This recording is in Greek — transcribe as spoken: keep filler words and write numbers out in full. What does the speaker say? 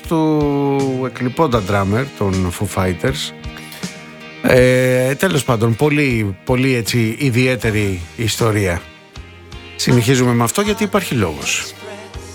του εκλειπώντα drummer των Foo Fighters. Ε, τέλος πάντων, πολύ, πολύ έτσι ιδιαίτερη ιστορία. Συνεχίζουμε με αυτό γιατί υπάρχει λόγος.